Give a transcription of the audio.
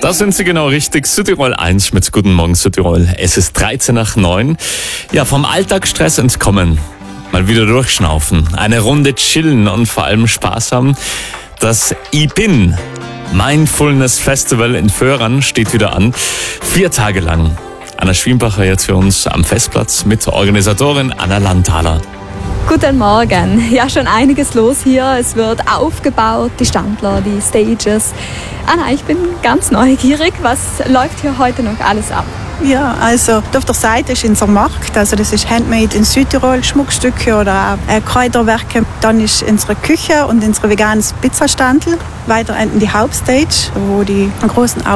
Da sind Sie genau richtig. Südtirol 1 mit Guten Morgen Südtirol. Es ist 13 nach 9. Ja, vom Alltagsstress entkommen. Mal wieder durchschnaufen. Eine Runde chillen und vor allem Spaß haben. Das IPIN Mindfulness Festival in Föhren steht wieder an. 4 Tage lang. Anna Schwiembacher jetzt für uns am Festplatz mit Organisatorin Anna Landthaler. Guten Morgen. Ja, schon einiges los hier. Es wird aufgebaut, die Standler, die Stages. Anna, ich bin ganz neugierig. Was läuft hier heute noch alles ab? Ja, also auf der Seite ist unser Markt, also das ist Handmade in Südtirol, Schmuckstücke oder auch Kräuterwerke. Dann ist unsere Küche und unsere veganes Pizzastandel. Weiter enden die Hauptstage, wo die großen